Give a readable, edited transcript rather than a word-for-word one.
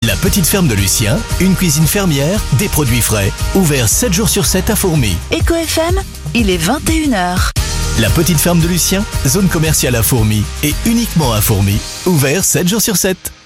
La petite ferme de Lucien, une cuisine fermière, des produits frais. Ouvert 7 jours sur 7 à Fourmies. Eco FM, il est 21h. La petite ferme de Lucien, zone commerciale à Fourmies et uniquement à Fourmies. Ouvert 7 jours sur 7.